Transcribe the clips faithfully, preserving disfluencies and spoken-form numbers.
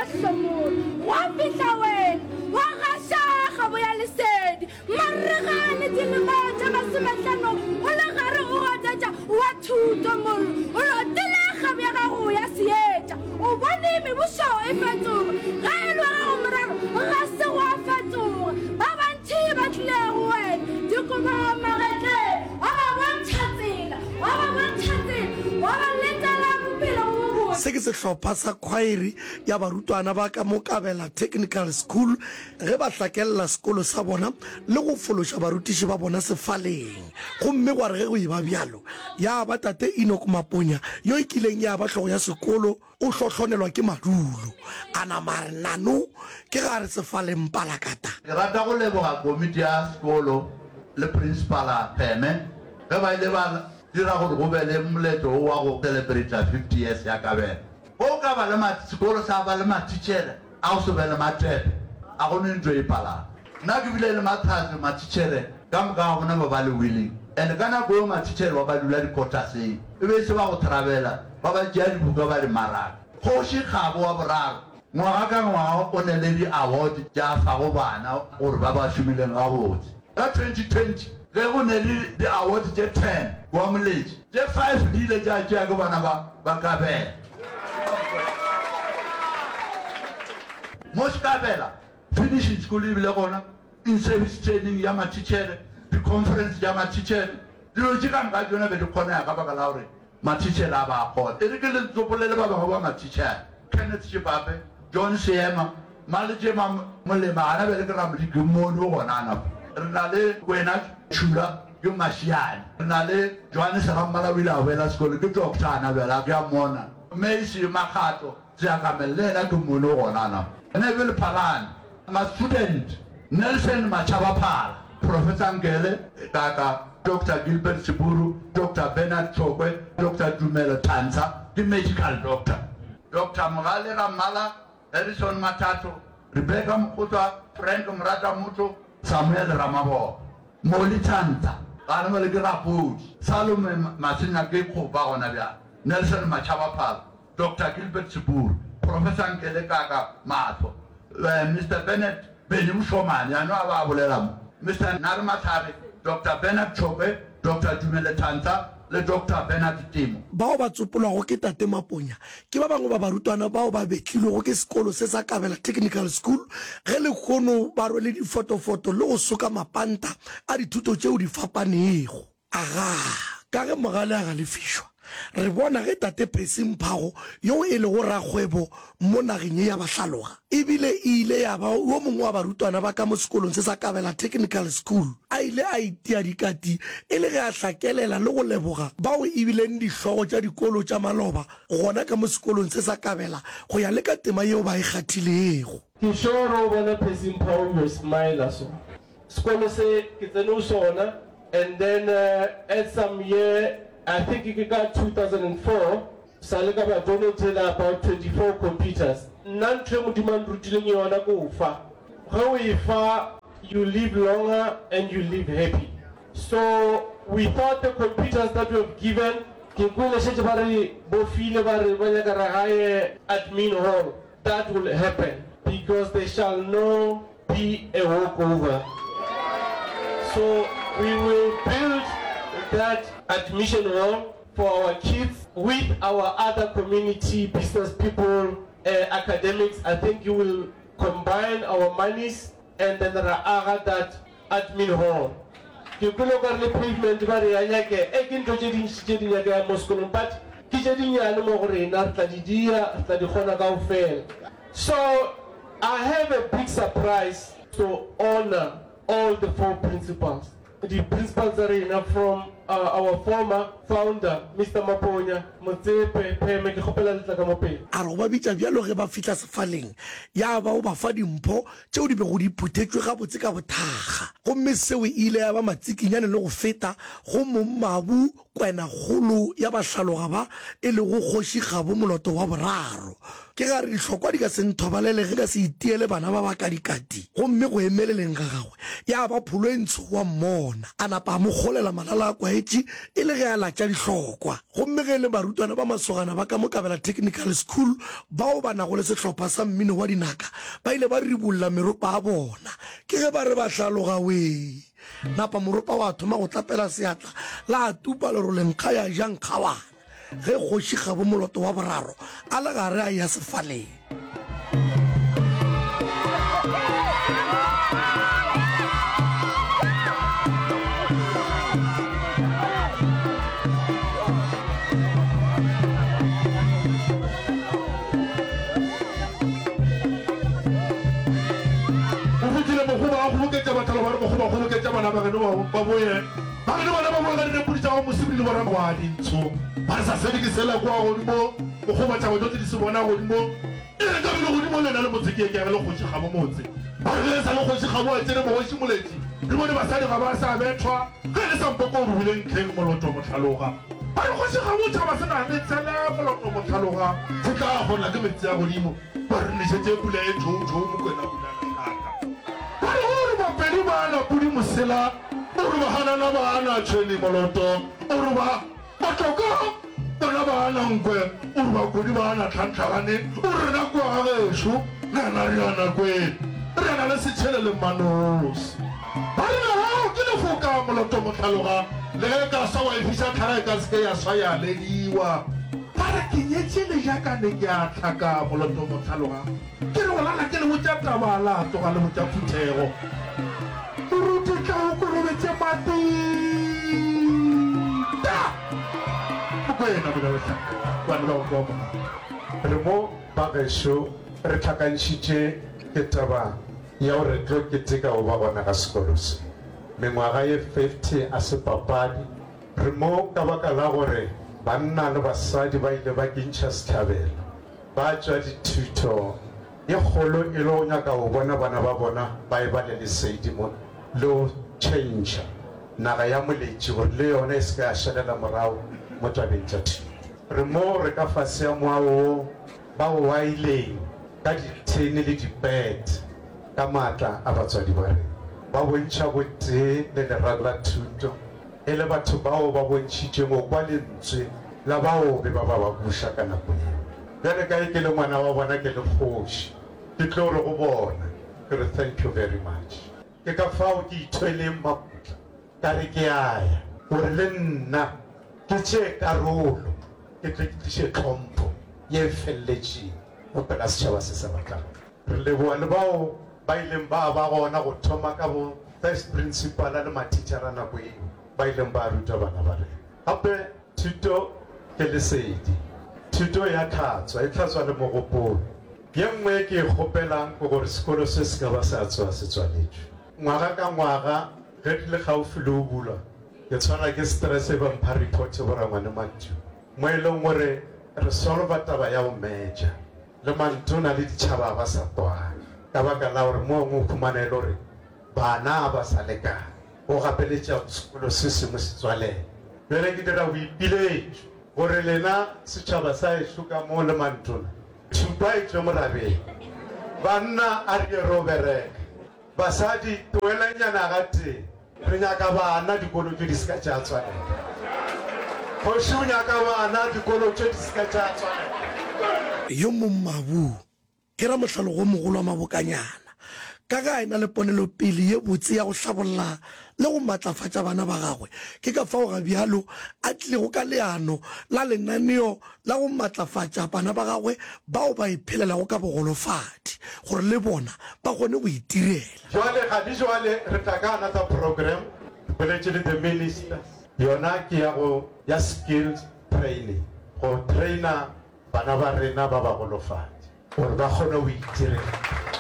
somol wa fihla wena wa gashaga boya lesedi marregane dilemo tša masomehlano o le gare o gatatša wa thuto mol o lotele kgabe ya gago ya seetša o bone mebušo e fetoga ga e lwe gago moraro ga se go a fetoga ba bantši ba tlilego wena dikoba magetle wa ba bontšha tsela wa ba bontšha tsela wa ba letela bophelo bo se ke sehlopha sa khwaere ya barutwana ba ka mo Kabela Technical School ge ba hlakelela sekolo sa bona le go fološa barutiši ba bona sefaleng gomme gwa re ge go e ba bjalo ya ba tate Enoch Maponya yo e kileng ya ba hlogo ya sekolo o hlohlonelwa ke madulo a namare nano ke gare sefaleng palakata ke rata go leboga komiti ya sekolo le principala Peme ge ba ile ba dira gore go be le moletlo wa go celebrate fifty years ya Kabela go ka ba le sekolo sa ba le matitšhere a go se be le matepe a go ne ntho e palang nna ke bile le mathase matitšhere ka moka ga bona ba ba le willing and ka nako eo matitšhere ba ba dula dikotaseng e be se ba go travela ba ba tšea dibuka ba di maraka kgoši kgabo wa boraro ngwaga ka ngwaga o ne le di-award tša fago bana gore ba ba šomileng gabotse ka twenty twenty ge go ne le di-award tše ten wa moletši tše five di ile tša tšea ke bana ba Kabela mo Kabela finishing school e bile gona in-service training ya matitšhere di-conference ya matitšhere dilo tše ka nka tsone be di kgonega ka baka la gore matitšhere a ba kgona e re ke le tsopolele ba bangwe ba matitšhere Kenneth Chipape, John Seema Maletje Molema ana be le ke ramodike mmone o gonana re na le wena Tšhula ke Mashiane re na le Johannes Rammala wile a boela sekolo ke doctor Anabela ke a mona Macy Makgato seakamele le ena ke mmone o gonana ene be le Phalane ma-student Nelson Machabaphala Professor Ngele kaka Doctor Gilbert Siburu, Doctor Bernard Chokwe, Doctor Dumelo Tanza, the medical doctor. Doctor Mogale Ramala, Harrison Matato, Rebecca Mkuta, Frank Mrata Muto, Samuel Ramabo, Moli Tanza, Animal Grapud, Salome Masina Geko Baronavia, Nelson Machabapal, Doctor Gilbert Siburu, Professor Ngele Kaka Mato, uh, Mister Bennett Benim Shoman, Yano Abuleram, Mister Narmatari, Doctor Bernard Chope, Doctor Dumele Tanta, le Doctor Bernard Timo. Bao ba tsopolwago ke tate Maponya ke ba bangwe ba barutwana bao ba betlilwego ke sekolo se sa Kabela Technical School ge le kgono ba rwele difotofoto le go soka mapanta a dithuto tšeo di fapanego aga ka ge mogale a ga lefišwa re bona ge tate Percy Mphago yo e le go rakgwebo mo nageng ya bahlaloga ebile e ile ya ba yo mongwe wa barutwana ba ka mo sekolong se sa Kabela Technical School a ile a itia dikati e le ge a hlakelela le go leboga bao ebileng dihlogo tša dikolo tša maloba gona ka mo sekolong se sa Kabela go ya le ka tema yeo ba e kgathilego ke sure o bona Percy Mphago yo smile so sekolo se ke tsene o sona and then uh, at some year I think it got two thousand four. Salika ba donated about twenty-four computers. None of them demand routine you wanna go far. However, you live longer and you live happy. So we thought the computers that we have given, admin hall, that will happen because there shall no be a walkover. So we will build that admission hall for our kids with our other community business people, uh, academics. I think you will combine our monies and then there are other that admin hall. You could look at the pavement barrier, again to getting studying at Moscow, but getting Yanamorina, Tadidia, Tadihona fail. So I have a big surprise to honor all the four principals. The principals are in from uh, our former founder, Mister Maponya, Motsepe, Peme, Khopela Tlakamope. A re ba bitša bjalo ge ba fihla sefaleng ya ba o ba fa dimpho tšeo di be go di phuthetšwe gabotse ka bothaga gomme seo e ile ya ba matsikinyane le go feta go mommabu kwena kgolo ya bahlaloga ba e le go kgoši gabo moloto wa boraro ke ga re ditlhokwa di ka se nthobalele ge ka se itiele bana ba ba ka dikati gomme go emeleleng ga gagwe ya ba pholo e ntsho wa mmona a napa a mo golela malala a kwaetše e le ge a latša ditlhokwa gomme ge e le barutwana ba masogana ba ka mo Kabela Technical School bao ba nago le setlhopha sa mmino wa dinaka ba ile ba ribolola meropa a bona ke ge ba re ba hlaloga we napa moropa wa thoma go tlapela seatla la tupa le roleng kga ya jang kgawana ge kgoši Kgabo Moloto wa boraro a le gare a ya sefaleng ba sa sedikisela kwa godimo go go batla go tse di se bona godimo e re ka bile godimo le na le motse ke ke re le Kgoši Kgabo motse ba re sa le Kgoši Kgabo a tsene mo go simoletse le mo ba sa di ga ba sa bethwa ge le sa mpoko go bileng King Moloto Motlhaloga ba re Kgoši Kgabo tsa ba se na le tsela Moloto Motlhaloga se tla gona ke metsi ya godimo ba re le setse pula e tšhou tšhou mo kwena pula ka ba re gore ba pedi ba na pudi mosela o re ba hanana ba ana tšhweni Moloto o re ba batloka bona ba ana nkwe o re ba kodi ba ana tlhantlhagane o re na kwa gagešo na na re ana kwe re na le setšhele le manosi ba re na gao ke lefoka Moloto Motlhaloga le ge ka sa wa efisa tlhaga e ka seke ya swa ya lediwa ba re ke nyetse le jaakane ke a tlhaka Moloto Motlhaloga ke re golana ke le botša tabala tsoga le botša phuthego o rute tla o korobetse mati re mo bagešo re tlhakantšhitše ke taba ya gore tlo keteka go ba gona ka sekolo se mengwaga ye fifty a se papadi re mo ka baka la gore banna le basadi ba ile ba kentšha sethabelo ba tšwa dithuto ye kgolo e le go nyaka go bona bana ba bona ba e ba le lesedi mo le go tšhentšha naga ya moletši gore le yona e se ka ya šalela morago mo tabeng tša thuto re mo re ka fase ya moao ba o waileng ka dithene le dipet ka maatla a batswadi ba rena ba bontšha botee le lerato la thuto e le batho bao ba bontšhitšeng go kwa lentswe la baobe ba ba ba buša ka nako eo bjale kae ke le ngwana wa bona ke le kgoši ke tlo re go bona ke re thank you very much ke ka fao ke ithweleng maputla ka re ke aya gore le nna ke tšee karolo ke tle ke tliše tlhompho ye felletšeng go pela setšhaba se se batlang re leboa le bao ba ileng ba ba gona go thoma ka bo first principal le matitšhara nako eo ba ileng ba ruta bana ba rena gape thuto ke lesedi thuto ya tlhatswa e tlhatswa le mogopolo ye nngwe ke e kgopelang ke gore sekolo se se ka ba sa tswa se tswaletšwe ngwaga ka ngwaga ge di le gaufi le o bulwa ke tshwana ke stress e ba mpha report gore ngwane Matthew mo e leng gore re solva taba ya go meja le mantona le ditšhaba ba sa kwane ka baka la gore mo ngwe o khumanele gore bana ba sa lekana go gapeletša sekolo se sengwe se tswalela bjale ke dira boipiletšo gore lena setšhaba sa ešo ka mo le mantona thupa e tšwe morabeng banna a re ro bereka basadi toelanyana ga teng re nyaka bana dikolo tse di se ka tša tshwanela kgoši o nyaka bana dikolo tse di se ka tša tshwanela yo mo mmabu ke ra mohlalogo mogolo wa mabokanyana ka ga ena le ponelo pele ye botse ya go hlabolola le go matlafatša bana ba gagwe ke ka fao ga bjalo a tlilego ka leano la lenaneo la go matlafatša bana ba gagwe bao ba iphelelago ka bogolofadi gore le bona ba kgone go itirela jwale ga di jwale re tla ka another program boletše le the minister yona ke ya go ya skills training go traina bana ba rena ba bagolofadi gore ba kgone go itirela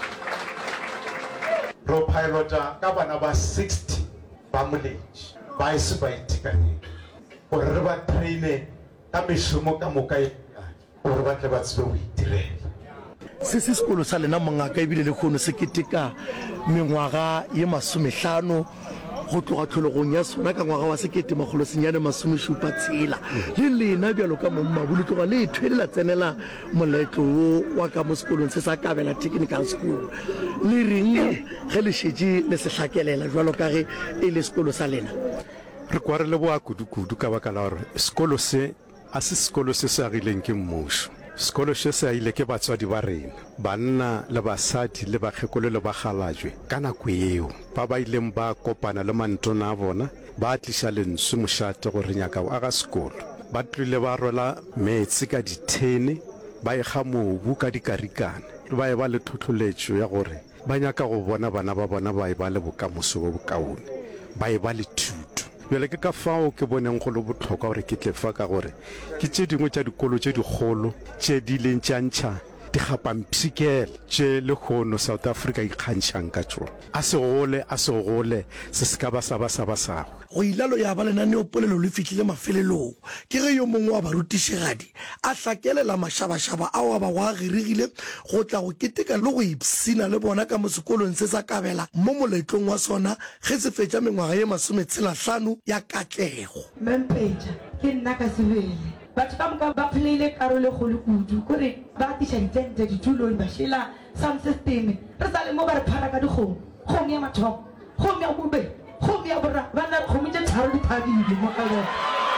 ro pilota ka bana ba sixty ba moletši ba ese ba itekanele gore re ba traine ka mešomo ka moka gore ba tle ba tsebe go itirela se se sekolo sa lena mongaka ebile le kgono se keteka mengwaga ye masomehlano go tloga tlhologong ya sona ka ngwaga wa sekete magolo senyane masomešupa tshela le lena bjalo ka mommabolo tloga le ethwele la tsenela moletlo wo wa ka mo sekolong se sa Kabela Technical School le reng ge le šetše le se hlakelela jwalo ka ge e le sekolo sa lena? re kwa re le boa kudu-kudu ka baka la gore sekolo se a se sekolo se se agileng ke mmušo. Sekolo se se agile ke batswadi ba rena, banna le basadi le bakgekolo le bagalajwe ka nako eo ba ba ileng ba kopana le mantona a bona ba tliša lentswe mošate gore nyaka o aga sekolo. Ba tlile ba rwela metsi ka dithene, ba ekga mobu ka dikarikana, ba e ba le tlhotlholetšo ya gore ba nyaka go bona bana ba bona ba e ba le bokamoso bo bokaone, ba e ba le thuto. Bjale ke ka fao ke boneng go le botlhokwa gore ke tle fa ka gore ke tše dingwe tša dikolo tše dikgolo tše di leng tša ntšha digapampšhikela tše le kgono South Africa ikgantšhang ka tšona. A se gole a se gole se se ka ba sa ba sa ba sago. Go ilalo ya ba lenaneopolelo le fitlhile mafelelong ke ge yo mongwe wa barutišigadi a hlakelela mašabašaba ao a ba go a giregile go tla go keteka le go ipsina le bona ka mo sekolong se sa Kabela mo moletlong wa sona ge se fetša mengwaga ye masometshelahlano ya katlego. Mempeja ke nna ka sebele batho ka moka ba pheleile karolo go le kudu kore ba tiša ditente ditulong ba šela sound system re sa le mo ba re phara ka dikgomo kgomo ya mathomo kgomo ya bobe kgomo ya borra ba na kgomo tše tharo di thabile mo ka bona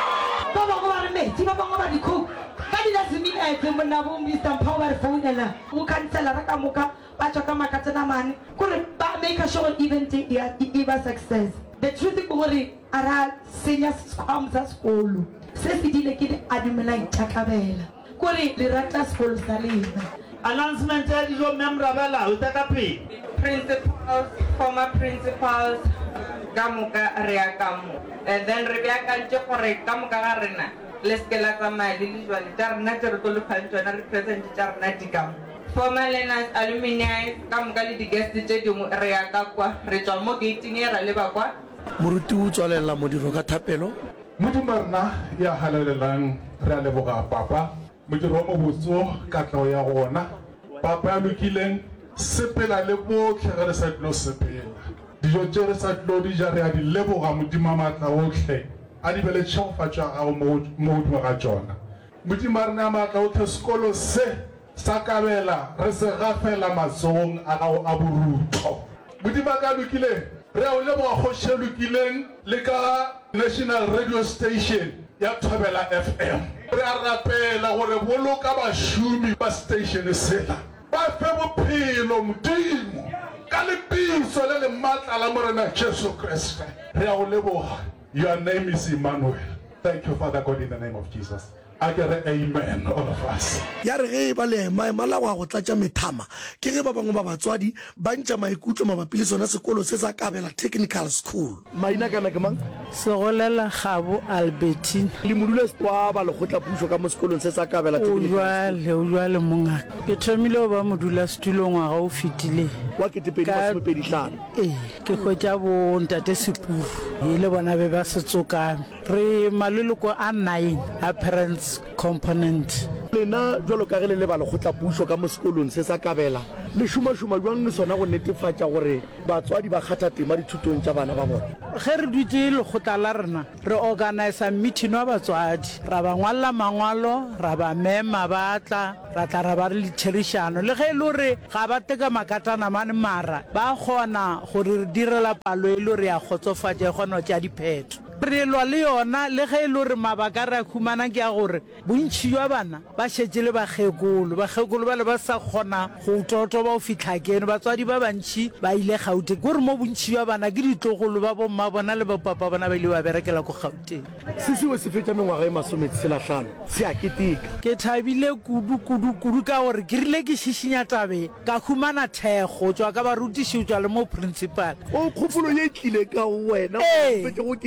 ba bangwe ba re metsi ba bangwe ba dikgomo ka dinasiminete mona bo Mister Mpho ba re founela mo kanselara ka moka ba tšwa ka makatsenamane kore ba make sure event e ba success. The truth ke gore a ra senya sekhwamo sa sekolo se se dile ke di adumela tša Kabela kore le rata sekolo sa lena. Announcement ya dijo memorabela o teka pele. Principals, former principals, ka moka re ya ka mo. And then re beakantše gore ka moka ga rena le seke la tsamaya le dijwale tša rena tše re tlo lefang tšona represent tša rena di ka mo. Former learners, alumni, ka moka le di-guest tše dingwe re ya ka kwa re tšwa mo gating e ra leba kwa. Moruti o tswalela modiro ka thapelo. Modimo rena ya halelelang re a leboga papa modiro wa mobotso katlego ya gona papa ya lokileng sepela le botlhe ge re sa tlo sepela dijo tše re sa tlo di ja re a di leboga modimo a maatla otlhe a di be le tšhegofatšo ya gago mo godimo ga tšona. Modimo a rena a maatla otlhe sekolo se sa Kabela re se gafela matsogong a gago a boruto. Modimo a ka lokileng re a o leboga kgoši e lokileng le ka National Radio Station ya Thobela F M. Re a rapela gore boloka bašomi ba station sela ba fe bophelo modimo ka lepiso le le maatla la morena Jesu Kriste. Re a o leboga. Your name is Emmanuel. Thank you, Father God, in the name of Jesus. I get an amen, all of us. Ya re ge ba le maema la go tlatša methama ke ge ba bangwe ba batswadi ba ntša maikutlo mabapi le sona sekolo se sa Kabela Technical School. Maina kana ke mang? Segolela Gabo Albertine. Le modula wa ba le gotla pušo ka mo sekolong se sa Kabela Technical School. O jwale mongaka ke thomile go ba modula setulong wa ga o fetile wa ketepedi masomepedi hlano. ee ke kgwetša bo ntate Sepuru e le bona be ba se tsokame re maleloko a nine a parents component. Lena jwalo ka ge le le ba le gotla pušo ka mo sekolong se sa Kabela le šomašoma jwang le sona go netefatša gore batswadi ba kgatha tema dithutong tša bana ba bona. Ge re dutse lekgotla la rena re organisa meeting wa batswadi ra ba ngwalla mangwalo ra ba mema batla ra tla ra ba le tšherišano le ge e le gore ga ba teka makatana mane mara ba kgona gore re direla palo e le gore ya kgotsofatša e kgona tša dipheto re lwa le yona le ge e le gore mabaka re a khumana ke a gore bontši jwa bana ba šetše le bakgekolo bakgekolo ba le ba sa kgona go toto ba o fitlha keno batswadi ba bantši ba ile Gauteng gore mo bontši jwa bana ke ditlogolo ba bomma bona le bapapa bona ba ile ba berekela ko Gauteng. Se sewe se fetša mengwaga e masometselahlano se a keteka ke thabile kudu kudu kudu ka gore ke rile ke šišinya tabe ka khumana thego tšwa ka barutiši tšwa le mo principal o kgopolo ye tlile ka wena ee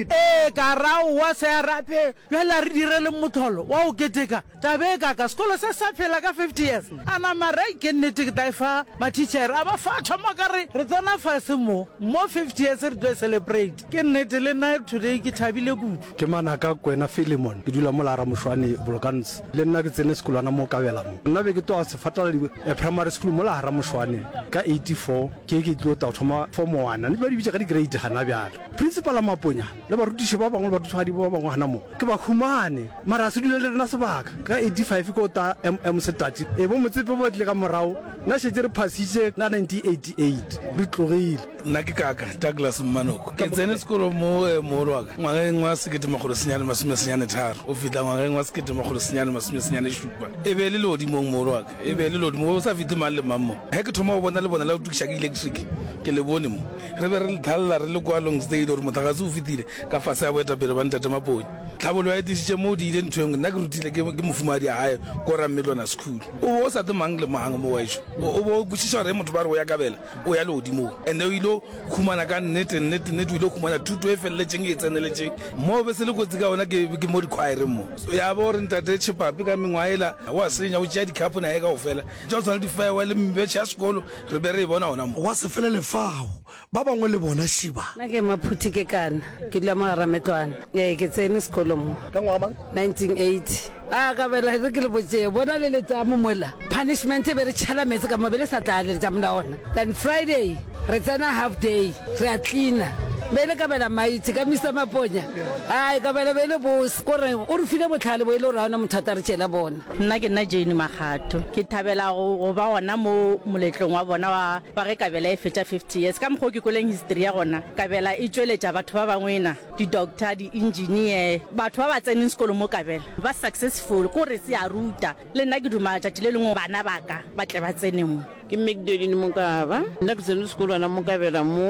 e ka ra wa se rape bjala re direle motholo wa o keteka tabe ka ka sekolo se sa phela ka fifty years ana mara ke nnete ke taifa ma teacher aba fa thoma ka re re tsena fa se mo mo fifty years re do celebrate ke nnete le na today ke thabile kudu ke mana ka kwena Philemon ke dula mo la ra moshwane Volcans le nna ke tsene sekolwana mo Kabela mo nna be ke to se fatala primary school mo la ra moshwane ka eighty-four ke ke tlo ta thoma form one ne ba di bitsa ka di grade gana bjalo principal Maponya le barutiši ba bangwe ba tshwadi ba bangwe hana mo ke ba khumane mara se dule le rena sebaka ka eighty-five ko ta mm setati e bo motsepe bo tle ka morao na shetse re phasitse na nineteen eighty-eight re tlogile nna ke kaka Douglas Mmanoko ke tsene sekolo mo mo rwa ngwageng wa sekete magolo senyane masome senyane tharo o fitla ngwageng wa sekete magolo senyane masome senyane shupa e be le lodi mo mo rwa e be le lodi mo sa fite mang le mammo he ke thoma o bona le bona la o tukisha ke electric ke le bone mo re be re thalla re le kwa long stay gore mothakase o fitile ka fa sa boeta pele ba ntate Maponya tlhabolo ya disitse mo di ile ntweng nna ke rutile ke ke mofumadi a hae ko ra Melona school o bo sa te mang le mang mo waisho o bo butshisha re motho ba re o ya Kabela o ya lodi mo and o ile khumana ka nnete nnete nnete o ile khumana thuto e felletseng e tseneletseng mo be se le kotsi ka ona ke ke mo di choir mo so ya bo re ntate Chipapi ka mengwaela wa senya o tšea di cup na e ka ofela Johnson di fire wa le mbetše ya sekolo re be re e bona ona mo wa se fele lefao ba bangwe le bona shiba na ke maphuthi ke kana ke dula mo Rametwana e ke tsene sekolo mo ka ngwa nineteen eighty a ka bela re ke le botse bona le le tsa mo mola punishment e be re tšhala metsi ka mabele sa tlale tsa mona ona then Friday re tsena half day re a cleaner bele ka bela maitse ka Mister Maponya ai ka bela bele bos kore o re file botlhale bo ile o rana mothata re tšela bona nna ke nna Jane Magato ke thabela go ba ona mo moletlong wa bona wa ba re Kabela e feta fifty years ka mgo ke koleng history ya gona Kabela e tsweletša batho ba bangwena di doctor di engineer batho ba ba tseneng sekolo mo Kabela ba successful gore se a ruta le nna ke duma tša le lengwe bana baka ba tle ba tsene mo ke Mcdonald Mokaba nna ke tsene sekolo na mo Kabela mo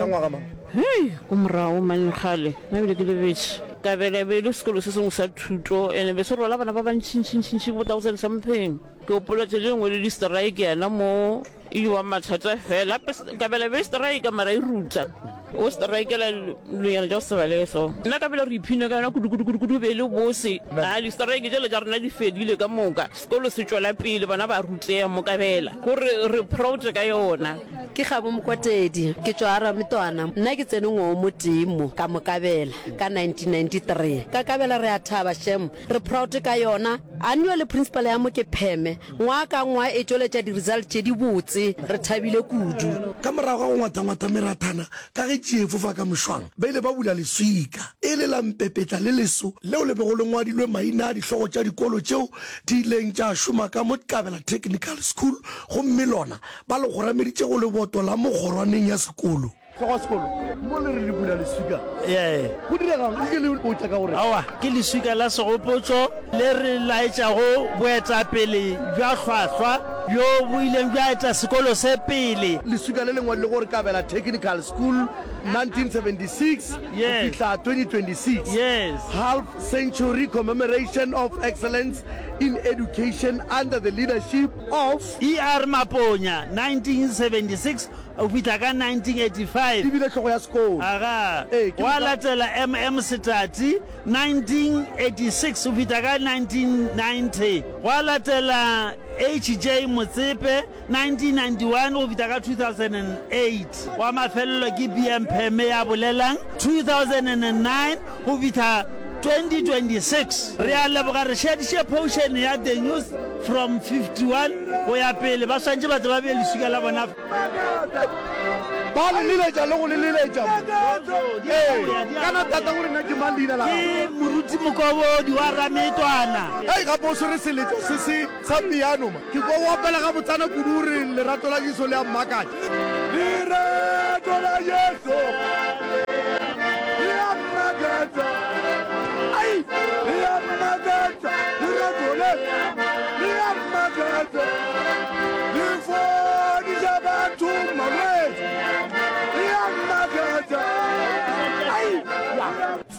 hey go morao manegale na bile ke le betše Kabela be le sekolo se sengwe sa thuto ene be se rola bana ba bantšintšintšintši bo thousand something ke opoletse le ngwe le di-strike yana mo e wa mathata fela Kabela be strike mara e ruta o strikela lenyana ja se bale so nna Kabela re iphine ka yona kudu be le bose a di-strike jale ja rena di fedile ka moka sekolo se tswela pele bana ba rutlea mo Kabela gore re proud ka yona ke Kgabo Mokwatedi ke tswa Rametwana nna ke tsene ngwe mo timo ka mo Kabela ka nineteen ninety-three ka Kabela re a thaba shem re proud ka yona annual principal ya mo ke Pheme ngwa ka ngwa e tsweletša di result tše di botse re thabile kudu ka morago ga ngwata-ngwata merathana ka ge tšeefofa ka mošwang ba ile ba bula leswika e le la mpepetla le leso leo le bego le ngwadilwe maina a dihlogo tša dikolo tšeo di ileng tša šoma ka mo Kabela Technical School gomme lona ba le gorameditše go le boto la mogorwaneng ya sekolo tlogo sekolo mo le re di bula leswika ee go diregang ke le botsa ka gore awa ke leswika la segopotso le re laetšago boetapele bja hlwahlwa yo bo ileng bja eta sekolo se pele leswika le lengwe le gore Kabela Technical School nineteen seventy-six Yes. fihla twenty twenty-six yes half century commemoration of excellence in education under the leadership of E R Maponya nineteen seventy-six o fihla ka nineteen eighty-five ebile tlhogo ya sekolo aga Ee, ke wa moka- latela M M Setati nineteen eighty-six o fihla ka nineteen ninety wa latela H J Motsepe nineteen ninety-one o fihla ka two thousand eight wa mafelelo ke B M Pheme ya bolelang two thousand nine o fihla twenty twenty-six re a leboga re šediše potion ya the news from fifty-one go ya pele ba swantše batho ba be leswika la bona ba le leletša le go le leletša kana tata gore nna ke mang leina la ke moruti mokobodi wa Rametwana ei gape o swere seletšo se se sa piano ma ke ko o opela ga botsana kudu gore lerato la Jesu le a mmakatša lerato la Jesu le a mmakatša ai le a mmakatša lerato le le a mmakatša le fodisa batho malwetse le a mmakatša ai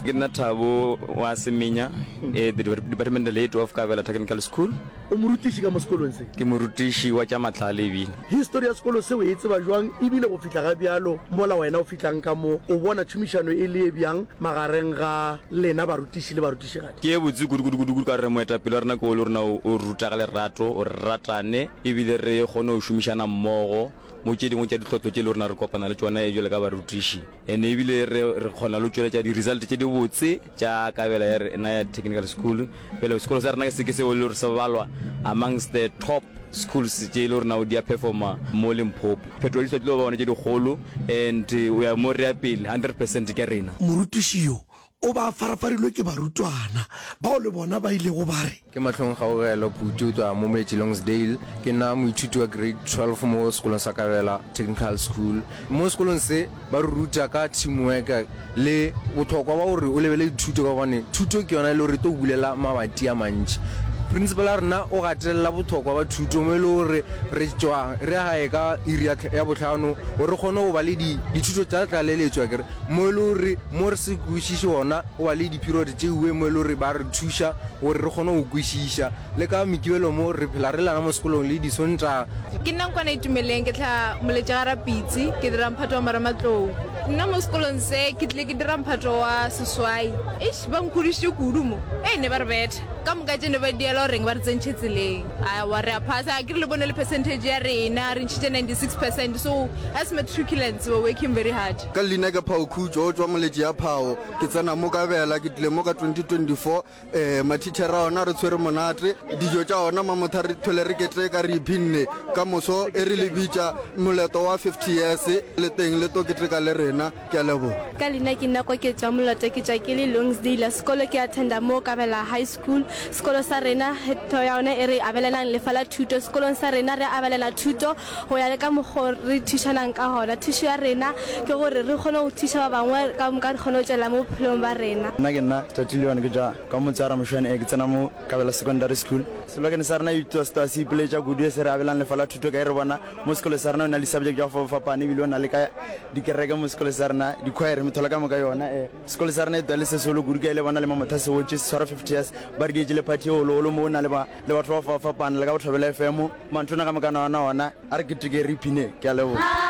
ke nna Thabo wa Semenya e the department lead of Kabela Technical School. O morutiši ka mo sekolong se? Ke morutiši wa tša matlhale ebile. History ya sekolo seo e tseba jwang ebile go fitla ga bjalo mola wena o fitlang ka mo o bona tšhomišano e le e bjang magareng ga lena barutiši le barutišigadi? Ke e botse kudu-kudu-kudu ka re moetapele wa rena ko le rena o ruta ka lerato o ratane ebile re kgone o šomišana mmogo mo tše dingwe tša ditlhotlo tše le rena re kopana le tšona e jole ka barutiši ene ebile re kgona le tšwele tša di-result tše di botse tša Kabela ya rena ya technical school pele sekolo sa rena ke se ke seo le re se balwa amongst the top schools tše le rena o di a performa mo Limpopo phetolediso tše le ba bone tše dikgolo and we are mo re ya pele one hundred percent ke rena. Morutišio o ba farafarilwe ke barutwana bao le bona ba ile go bare ke Matlhong Gaogelo Putu tswa mo Moletši Longsdale ke nna moithuti wa grade twelve mo sekolong sa Kabela Technical School. Mo sekolong se ba re ruta ka teamwork le botlhokwa ba gore o lebele dithuto ka gone thuto ke yona le gore to bulela mabati a mantši. Principal rena o gatelela botlhokwa ba thuto mo le gore re tswa re hae ka iri ya botlhano gore kgone go ba le dithuto tša tlaleletswa kere mo le gore mo re se kwešiše ona o ba le diperiod tše uwe mo le gore ba re thuša gore re kgone go kwešiša le ka mekibelo mo re phela re lana mo sekolong le disontaga. Ke nna Nkwana Itumeleng ke tla Moletši Garapitsi ke dira mphato wa Maramatlou. Nna mo sekolong se ke tle ke dira mphato wa Seswai. Eish ba nkhudišitše kudu mo e ne ba re betha ka moka tše ne ba diela gore ba re tsentšhe tseleng wa re a phasa ke re le bone le percentage ya rena re ntšhitše ninety-six percent so as matriculants we're working very hard. Ka leina ke Phao Khutso o tswa Moletši ya Phao ke tsena mo Kabela ke tlile mo ka twenty twenty-four eh matitšhera ona re tshwere monate dijo tša ona mamotha re thole re kete ka re iphinne ka moso e re le bitša moleto wa fifty years le teng le to kete ka le rena ke a lebo. Ka leina ke nna kwa ke tswa Moloto ke tswa ke le Longsdale sekolo ke attenda mo Kabela High School sekolo sa rena to ya ona e re abelelang lefa la thuto sekolong sa rena re abelela thuto go ya le ka mogho re thušanang ka gona thušo ya rena ke gore re kgone go thuša ba bangwe ka moka re kgone go tšwela mo bophelong ba rena. Nna ke nna Tatilione ke tša ka motse a Ramošwane e ke tsena mo Kabela Secondary School selokene sa rena itwa sta se ipeletša kudu e se re abelang lefa la thuto ka e re bona mo sekolo sa rena o na le subject ya go fapane ebile o na le ka dikereke mo sekolo sa rena dikhwaere methola ka moka yona e sekolo sa rena e twa le se solo kudu ka ile bona le mamotha se wotše se tshwara fifty years ba re dietše le party o lo mo na le ba le batho ba fapane le ka botlhabela F M mantona ka mokana ona ona a re keteke re ipine ke a leboga.